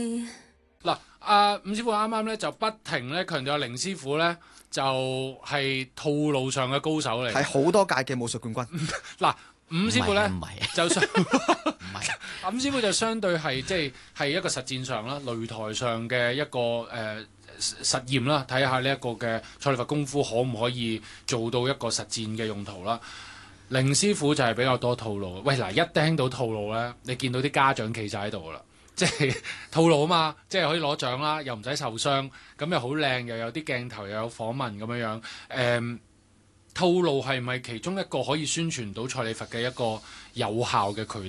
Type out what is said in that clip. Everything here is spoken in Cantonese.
嗱，伍師傅啱啱咧就不停咧強調凌師傅咧就係套路上嘅高手嚟， 係好多屆嘅武術冠軍。 嗱，伍師傅咧唔係就相唔係伍師傅就相對係係一個實戰上啦，擂台上嘅一個實驗啦，睇下呢一個嘅蔡李佛功夫可唔可以做到一個實戰嘅用途啦。凌師傅就係比較多套路。喂，嗱，一聽到套路咧，你見到啲家長企晒喺度啦。即係套路啊嘛，即係可以攞獎啦，又唔使受傷，咁又好靚，又有啲鏡頭，又有訪問咁樣樣。套路係咪其中一個可以宣傳到蔡李佛嘅一個有效嘅渠